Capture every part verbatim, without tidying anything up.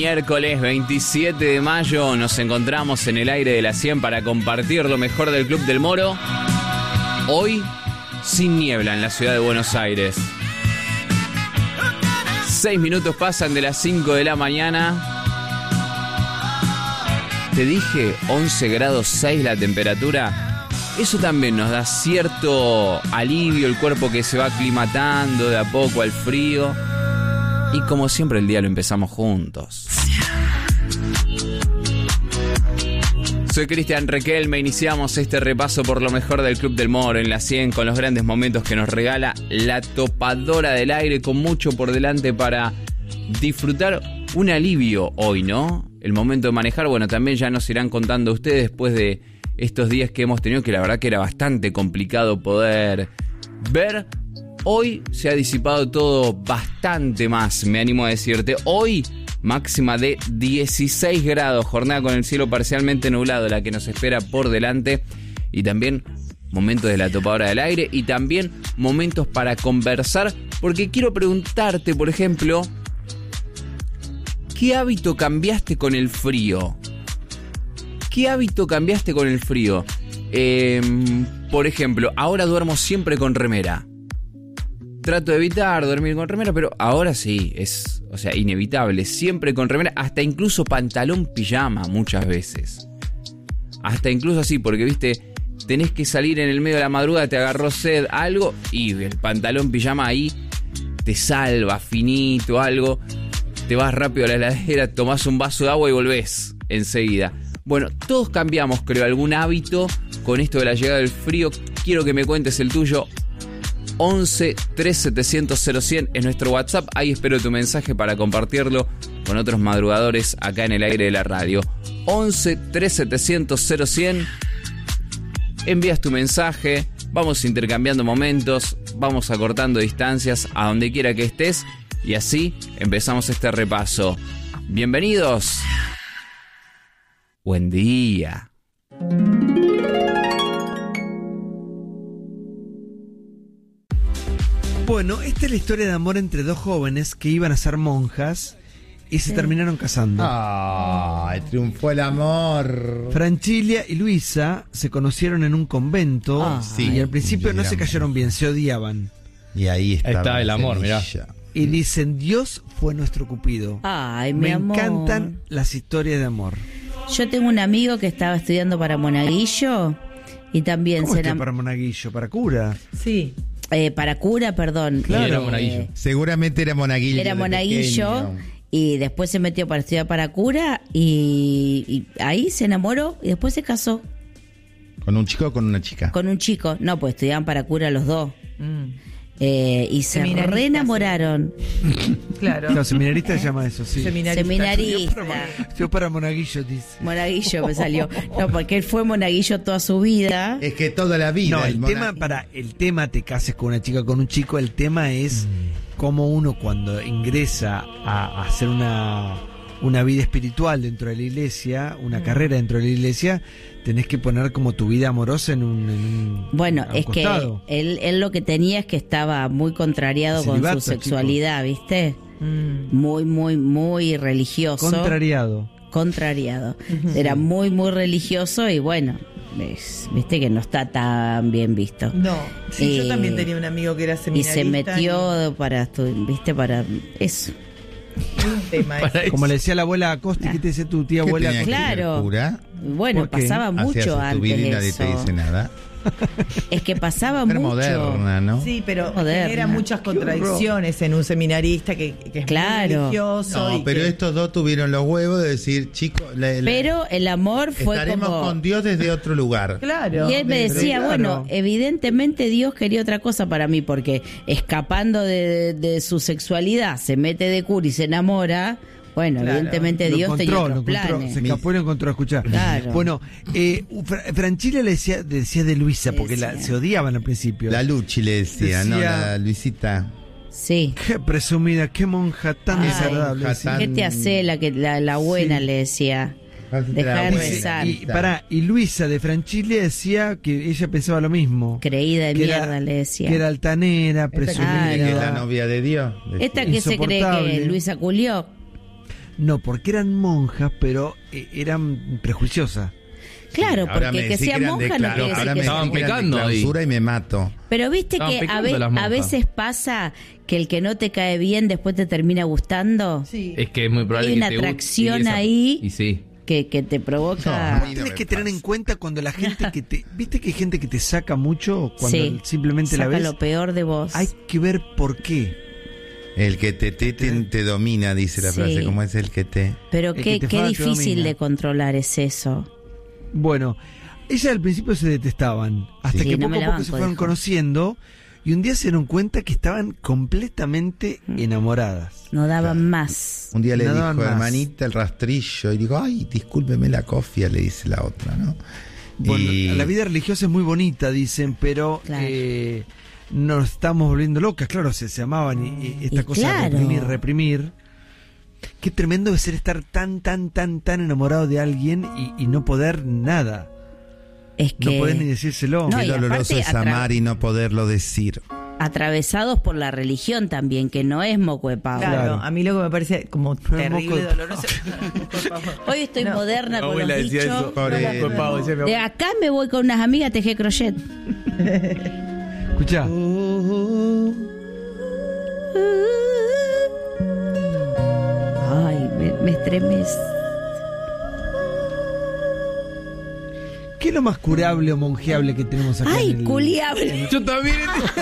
Miércoles veintisiete de mayo nos encontramos en el aire de la cien para compartir lo mejor del Club del Moro. Hoy, sin niebla en la ciudad de Buenos Aires. Seis minutos pasan de las cinco de la mañana. Te dije once grados seis la temperatura. Eso también nos da cierto alivio, el cuerpo que se va aclimatando de a poco al frío. Y como siempre el día lo empezamos juntos. Soy Cristian Requelme, iniciamos este repaso por lo mejor del Club del Moro en la cien con los grandes momentos que nos regala la topadora del aire, con mucho por delante para disfrutar un alivio hoy, ¿no? El momento de manejar, bueno, también ya nos irán contando ustedes después de estos días que hemos tenido, que la verdad que era bastante complicado poder ver. Hoy se ha disipado todo bastante más, me animo a decirte. Hoy, máxima de dieciséis grados, jornada con el cielo parcialmente nublado, la que nos espera por delante. Y también momentos de la topadora del aire y también momentos para conversar. Porque quiero preguntarte, por ejemplo, ¿qué hábito cambiaste con el frío? ¿Qué hábito cambiaste con el frío? Eh, por ejemplo, ahora duermo siempre con remera. Trato de evitar dormir con remera, pero ahora sí, es, o sea, inevitable. Siempre con remera, hasta incluso pantalón pijama muchas veces. Hasta incluso así, porque, viste, tenés que salir en el medio de la madrugada, te agarró sed, algo, y el pantalón pijama ahí te salva, finito, algo. Te vas rápido a la heladera, tomás un vaso de agua y volvés enseguida. Bueno, todos cambiamos, creo, algún hábito con esto de la llegada del frío. Quiero que me cuentes el tuyo. once tres setecientos cero cien es nuestro WhatsApp. Ahí espero tu mensaje para compartirlo con otros madrugadores acá en el aire de la radio. once tres setecientos cero cien. Envías tu mensaje, vamos intercambiando momentos, vamos acortando distancias a donde quiera que estés y así empezamos este repaso. Bienvenidos. Buen día. Bueno, esta es la historia de amor entre dos jóvenes que iban a ser monjas y se sí. terminaron casando. ¡Ay, triunfó el amor! Francilia y Luisa se conocieron en un convento ah, sí, y al principio no se cayeron bien, se odiaban. Y ahí está, ahí está el amor, mirá. Y dicen, Dios fue nuestro Cupido. Ay, mi Me amor. encantan las historias de amor. Yo tengo un amigo que estaba estudiando para monaguillo y también ¿Cómo se está para monaguillo? ¿Para cura? Sí. Eh, para cura, perdón. Claro, era monaguillo. Eh, Seguramente era monaguillo. Era monaguillo y después se metió para estudiar para cura y, y ahí se enamoró y después se casó. ¿Con un chico o con una chica? Con un chico. No, pues estudiaban para cura los dos. Mm. Eh, y se reenamoraron. Sí. Claro. No, seminarista se llama eso, sí. Seminarista. Seminarista. Estudió para monaguillo, dice. Monaguillo me salió. No, porque él fue monaguillo toda su vida. Es que toda la vida. No, el, el tema para el tema te cases con una chica o con un chico, el tema es mm. cómo uno cuando ingresa a, a hacer una una vida espiritual dentro de la iglesia, una mm. carrera dentro de la iglesia, tenés que poner como tu vida amorosa en un, en un bueno, un es costado. Que él, él lo que tenía es que estaba muy contrariado Celibato, con su sexualidad, chico. ¿Viste? Mm. Muy, muy, muy religioso. Contrariado. Contrariado. Uh-huh. Era muy, muy religioso y bueno, es, viste que no está tan bien visto. No, sí, eh, yo también tenía un amigo que era seminarista. Y se metió y... para, viste, para eso. Un tema es. Como le decía la abuela Acosta, ¿qué te dice tu tía abuela Acosta? Claro. Cura? Bueno, pasaba mucho antes tu vida y eso. nadie te dice nada. Es que pasaba pero mucho. Moderna, ¿no? Sí, pero moderna. Genera muchas contradicciones en un seminarista que, que es claro. muy religioso. No, y pero que... estos dos tuvieron los huevos de decir, chicos, pero el amor fue estaremos como... con Dios desde otro lugar. Claro. Y él me decía, claro. bueno, evidentemente Dios quería otra cosa para mí, porque escapando de, de, de su sexualidad, se mete de cura y se enamora. Bueno, claro. evidentemente lo Dios encontró, tenía otros lo encontró, planes. Se escapó y lo encontró a escuchar. Claro. Bueno, eh, Fra- Francilia le decía, decía de Luisa, porque la, se odiaban al principio. La Luchi le decía, decía, no, la Luisita. Sí. Qué presumida, qué monja tan Ay, desagradable. Monja tan... ¿Qué te hace la, que, la, la buena? Sí. Le decía. Dejar de rezar. Y, para, y Luisa de Francilia decía que ella pensaba lo mismo. Creída de mierda, era, le decía. Que era altanera, presumida. Que es la novia de Dios. Esta que se cree que Luisa culió. No, porque eran monjas, pero eh, eran prejuiciosas. Claro, Sí, ahora porque me que decís sea eran monja de no cla- quiere ahora decir me que decís Estaban que eran de pecando ahí. clausura y me mato. Pero viste Estaban que a, pecando ve- las a monjas. veces pasa que el que no te cae bien después te termina gustando. Sí. Es que es muy probable Hay que una te guste atracción y esa- ahí. Y sí. Que, que te provoca. No, Tienes me que tener pasa. en cuenta cuando la gente que te... ¿Viste que hay gente que te saca mucho cuando Sí, simplemente la saca ves? lo peor de vos. Hay que ver por qué. El que te, te, te, te domina, dice la Sí. frase. ¿Cómo es el que te...? Pero El qué, que te qué fala te difícil domina. de controlar es eso. Bueno, ellas al principio se detestaban, hasta Sí, que no me poco la a poco banco, se fueron dijo. conociendo y un día se dieron cuenta que estaban completamente Mm. enamoradas. No daban más. Un día le No dijo, daban más. hermanita, el rastrillo. Y digo, ay, discúlpeme la cofia, le dice la otra, ¿no? Bueno, Y- la vida religiosa es muy bonita, dicen, pero Claro. eh, nos estamos volviendo locas. Claro, se, se amaban y, y esta Y cosa claro. de reprimir, reprimir. Qué tremendo debe ser estar tan, tan, tan, tan enamorado de alguien y, y no poder nada. Es que No podés ni decírselo. No, Qué y doloroso aparte es atra- amar y no poderlo decir. atravesados por la religión también, que no es moco de pavo. Claro, Claro. a mí lo que me parece como Pero terrible, moco de doloroso. Hoy estoy No. moderna con los abuela decía dichos. eso. Pobre- Fue pavo, decía mi De abuela. acá me voy con unas amigas a tejer crochet. Escuchá. Ay, me, me estremece. ¿Qué es lo más curable o monjeable que tenemos acá? Ay, en el- culiable. Yo también.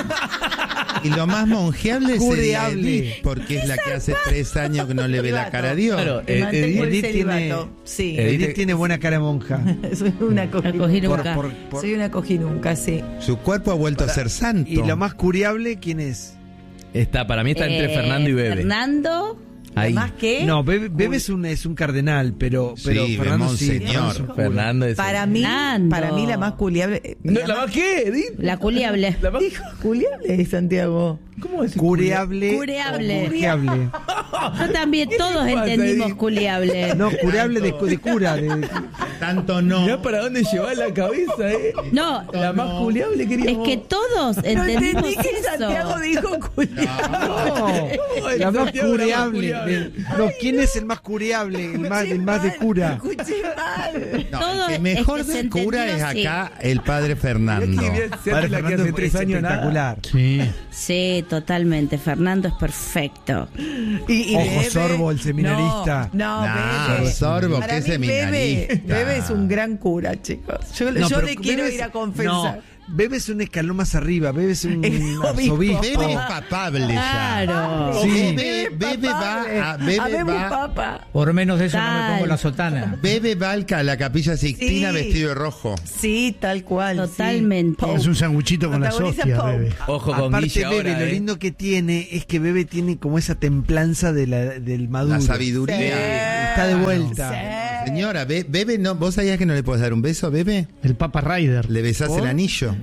Y lo más monjeable sería Cureable. Edith, porque es la que hace tres años que no le ve la cara a Dios. Claro, Te eh, mantengo el Edith tiene- celibato. Sí, Edith- Edith tiene buena cara de monja. soy una Acogí cojinunca. nunca. Por- por- Soy una cojinunca, sí. Su cuerpo ha vuelto a ser santo. ¿Y lo más curiable quién es? Está, para mí está entre Eh, Fernando y Bebe. Fernando. Ahí. Además que No, Bebe, Bebe es, un, es un cardenal, pero, pero Sí, Fernando de sí. monseñor. Fernando es un cura. Fernando es. para mí, Fernando. para mí la más culiable. eh, No, la ¿La más- más qué, Edith? La culiable. La más... Dijo culiable, Santiago. ¿Cómo es? Cureable. Cureable. Monjeable. Yo también, todos te pasa, entendimos Edith? culiable. No, cureable de, de cura. de- Tanto no. Mirá para dónde lleva la cabeza, eh. No, La más culiable, quería es que todos No entendimos entendí que Santiago eso. dijo culiable. No, la más Santiago, la más cureable. cureable. de- no, ¿quién es el más cureable? El más, el más de cura. Escuché mal. No, Todo el que mejor es que se de cura es entendió acá el padre Fernando. Padre la que Fernando hace es tres años nada. espectacular. Sí. Sí, totalmente. Fernando es perfecto. Y, y Ojo, Bebe- Sorbo, el seminarista. No, no, Nah, Bebe. Sorbo, Para qué mí, Bebe, seminarista. Bebe es un gran cura, chicos. Yo, No, yo pero le quiero Bebe ir a es- confesar. No, Bebe es un escalón más arriba. Bebe es un Es obispo. arzobispo. Bebe es papable ya. Claro. Sí. Bebe, Bebe va a, A Bebe Bebe va, papa. Por menos de eso no me Tal. pongo la sotana. Bebe va al ca- a la capilla Sixtina Sí. vestido de rojo. Sí, tal cual. Totalmente. sí. Es un sanguchito con las Protagoniza hostias, Pau. bebé. Ojo con Aparte Guille Bebe, ahora, lo eh. lindo que tiene es que Bebe tiene como esa templanza de la, del maduro. La sabiduría. Está de vuelta. Sí. Señora, Be- Bebe, no, ¿vos sabías que no le podés dar un beso a Bebe? El Papa Rider. Le besás ¿Por? el anillo.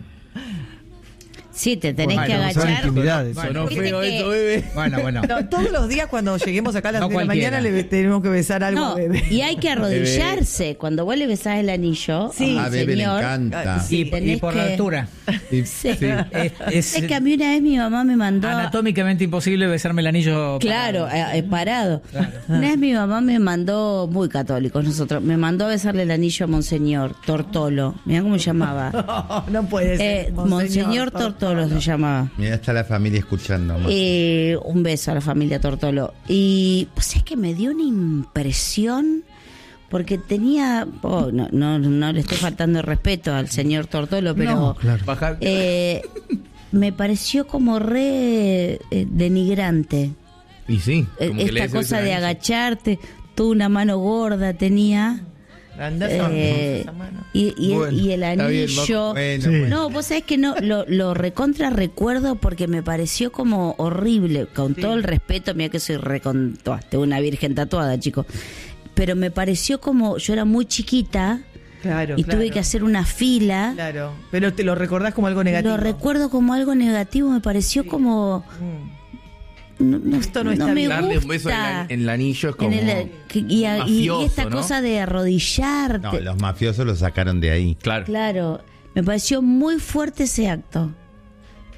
Sí, te tenés Bueno, que son agachar. intimidades. Sonó Viste feo que- eso, Bebe. Bueno, bueno. No, todos los días cuando lleguemos acá a las No diez de la cualquiera. mañana le tenemos que besar algo No, a Bebe. y hay que arrodillarse. Cuando vos le besás el anillo, Sí. A Bebe le señor, encanta. Ah, sí. Y, y tenés por la que- altura. Sí. Es, es Es que a mí una vez mi mamá me mandó. anatómicamente imposible besarme el anillo. Claro, eh, eh, parado. Una vez mi mamá me mandó, muy católicos nosotros, me mandó a besarle el anillo a Monseñor Tortolo. Mirá cómo se llamaba. No, no puede ser. Eh, Monseñor Tortolo se llamaba. Mira, está la familia escuchando. ma. Eh, un beso a la familia Tortolo. Y pues es que me dio una impresión porque tenía, oh, no, no, no le estoy faltando el respeto al señor Tortolo, pero No, claro. Bajar. eh, me pareció como re eh, denigrante. Y sí. Eh, como que le Esta des cosa el de anillo. agacharte, tú una mano gorda tenía. Andás eh, esa mano. y, y, el- Bueno, y el Está bien, anillo. bueno, Sí. bueno. No, vos sabés que no, lo, lo recontra recuerdo porque me pareció como horrible, con todo el respeto, mira que soy recontra, tengo una virgen tatuada, chico, pero me pareció como, yo era muy chiquita Claro, y claro. tuve que hacer una fila, Claro, pero te lo recordás como algo negativo. lo recuerdo como algo negativo, me pareció como, Mm. no, no- Esto no está me bien. Darle un beso en, gusta. la- en el anillo es como. En el- que- y, a- y- y mafioso, esta ¿no? cosa de arrodillarte. No, los mafiosos lo sacaron de ahí. Claro. Claro, me pareció muy fuerte ese acto.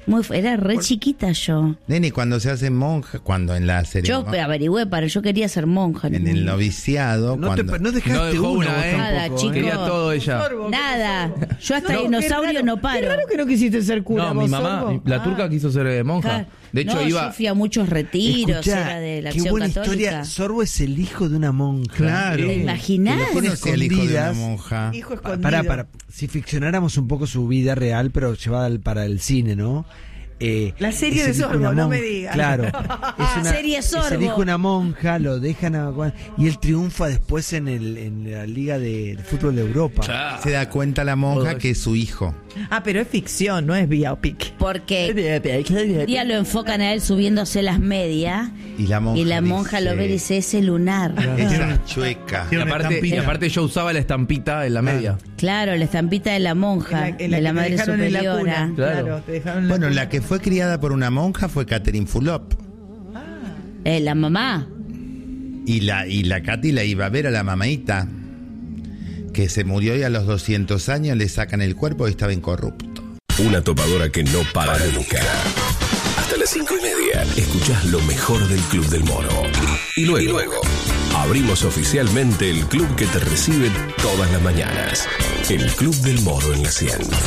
Muy, era re chiquita yo. Nene, cuando se hace monja, cuando en la Yo ceremonia, averigüé para, yo quería ser monja. en el noviciado, No, te, cuando... no dejaste No dejó uno una, vos ¿eh? Nada, tampoco, chico. Quería todo ella. Nada. Yo hasta No, qué dinosaurio raro, no Qué paro. raro que no quisiste ser cura. No, mi vos, mamá, Sorbo. la turca Ah. quiso ser eh, monja. Claro. De hecho, no, iba. yo fui a muchos retiros, Escuchá, era de la qué acción buena católica. historia. Sorbo es el hijo de una monja. Claro. ¿Te imaginás? ¿Quién Tiene conocía al hijo de una escondidas. monja? Hijo Pa- escondido. Para, para, si ficcionáramos un poco su vida real, pero llevada al- para el cine, ¿no? Eh, La serie es de el hijo Sorbo, una no monja. me digas. Claro. Es una, Serie es el Sorbo. hijo de una monja, lo dejan a, y él triunfa después en, el, en la Liga de, de Fútbol de Europa. Se da cuenta la monja que es su hijo. Ah, pero es ficción, no es biopic. Porque un día lo enfocan a él subiéndose las medias Y la monja, y la monja dice, lo ve y dice, ese lunar. esa chueca. Y Tiene una aparte, y estampita. aparte yo usaba la estampita en la media. Claro, la estampita de la monja, En la, en la de la que te madre dejaron en la superiora. cuna. Claro. Claro, te dejaron en la Bueno, cuna. la que fue criada por una monja fue Catherine Fulop. Eh, la mamá. Y la, y la Katy la iba a ver a la mamaita, que se murió y a los doscientos años le sacan el cuerpo y estaba incorrupto. Una topadora que no para nunca. Hasta las cinco y media. Escuchás lo mejor del Club del Moro. Y luego, y luego abrimos oficialmente el club que te recibe todas las mañanas. El Club del Moro en la cien.